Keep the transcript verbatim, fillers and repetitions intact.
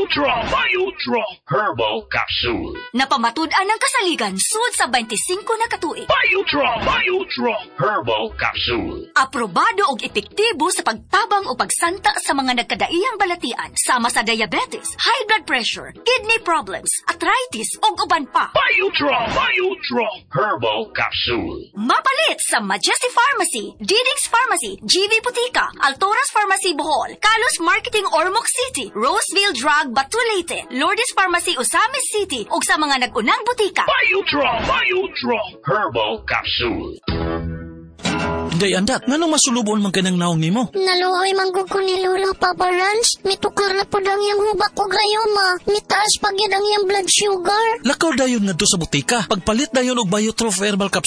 Biotrong, Biotrong Herbal Capsule. Napamatud-an ang kasaligan sud sa twenty-five na katuig. Biotrong, Biotrong Herbal Capsule. Aprobado og epektibo sa pagtabang o pagsanta sa mga nagkadaiyang balatian sama sa diabetes, high blood pressure, kidney problems, arthritis ug uban pa. Biotrong, Biotrong Herbal Capsule. Mapalit sa Majesty Pharmacy, Diding's Pharmacy, G V Putika, Altoras Pharmacy Bohol, Kalos Marketing Ormoc City, Roseville Drug Batulete, Lourdes Pharmacy Osamis City ug sa mga nag-unang butika. Biotrong, Biotrong Herbal Capsule. Day andak, nganong masulubon man kanang naong nimo? Naluoy manggug ko ni Lola Papa Rans. Mitukar na po dang yung hubak ko gayoma. Mitaas pag yan ang yung blood sugar. Lakaw dayon ngadto sa butika. Pagpalit dayon og Biotrong Herbal Capsule